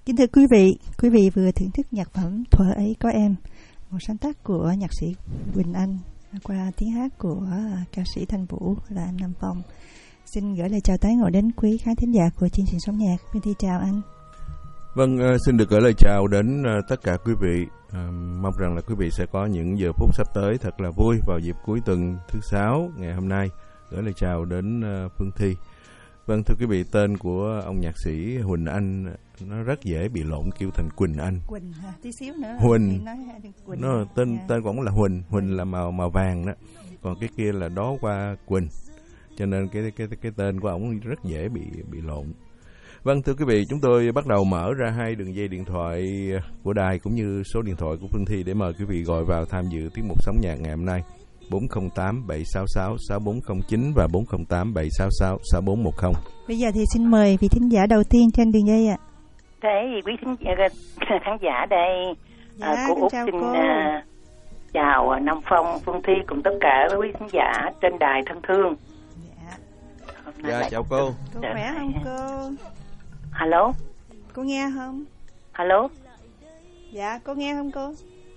Kính thưa quý vị vừa thưởng thức nhạc phẩm Thuở Ấy Có Em, một sáng tác của nhạc sĩ Quỳnh Anh qua tiếng hát của ca sĩ Thanh Vũ là anh Nam Phong. Xin gửi lời chào tái ngộ đến quý khán thính giả của chương trình Sống Nhạc. Minh Thi chào anh. Vâng, xin được gửi lời chào đến tất cả quý vị. Mong rằng là quý vị sẽ có những giờ phút sắp tới thật là vui vào dịp cuối tuần thứ Sáu ngày hôm nay. Gửi lời chào đến Phương Thi. Vâng, thưa quý vị, tên của ông nhạc sĩ Huỳnh Anh nó rất dễ bị lộn kêu thành Quỳnh Anh. Quỳnh hả? Tí xíu nữa. Huỳnh. Quỳnh. Nó tên của ổng là Huỳnh, Huỳnh là màu vàng đó. Còn cái kia là đó qua Quỳnh. Cho nên cái tên của ổng rất dễ bị lộn. Vâng, thưa quý vị, chúng tôi bắt đầu mở ra 2 đường dây điện thoại của đài cũng như số điện thoại của Phương Thi để mời quý vị gọi vào tham dự tiết mục Sống Nhạc ngày hôm nay. 408 766 6409 và 408 766 6410. Bây giờ thì xin mời vị thính giả đầu tiên trên đường dây ạ. Thế quý khán giả đây, cô Út xin chào Nam Phong, Phương Thi cùng tất cả quý khán giả trên đài thân thương. Dạ, chào cô. Cô khỏe không cô? Alo. Cô nghe không? Alo. Dạ, cô nghe không cô?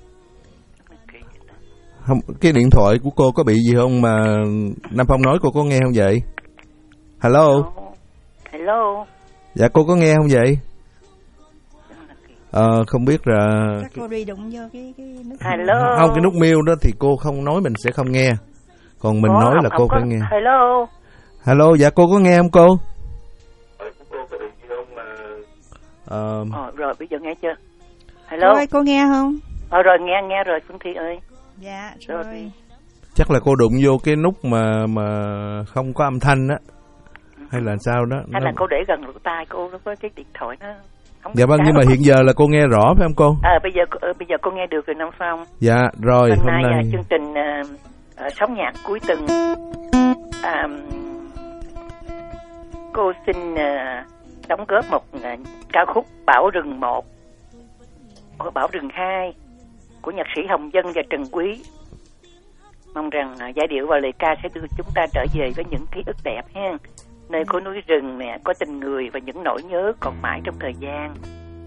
Không, cái điện thoại của cô có bị gì không mà Nam Phong nói cô có nghe không vậy? Hello. Hello. Dạ, cô có nghe không vậy? Không biết là chắc cô đi đụng vô cái nút. Hello. Không, cái nút mute đó thì cô không nói mình sẽ không nghe. Còn mình nói là cô phải nghe. Hello. Hello, dạ cô có nghe không cô? Rồi bây giờ nghe chưa? Hello. Cô ơi, cô nghe không? Rồi nghe rồi Phương Thi ơi. Dạ rồi. Chắc là cô đụng vô cái nút mà không có âm thanh á. Hay là sao đó? Hay là cô để gần lỗ tai cô, nó có cái điện thoại nó không. Dạ vâng, nhưng mà hiện giờ là cô nghe rõ phải không cô? Bây giờ cô nghe được rồi Nam Phong. Dạ rồi. Hôm nay chương trình Sống Nhạc cuối tuần. Cô xin đóng góp một ca khúc Bảo Rừng 1 của Bảo Rừng 2 của nhạc sĩ Hồng Dân và Trần Quý. Mong rằng giai điệu và lời ca sẽ đưa chúng ta trở về với những ký ức đẹp ha. Nơi có núi rừng nè, có tình người và những nỗi nhớ còn mãi trong thời gian.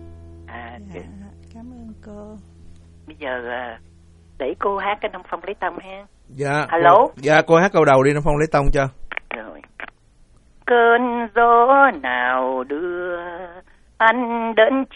Cảm ơn cô. Bây giờ để cô hát cái Nam Phong lấy tông ha. Dạ. Alo. Dạ, cô hát câu đầu đi Nam Phong lấy tông cho. Rồi. Cơn gió nào đưa anh đến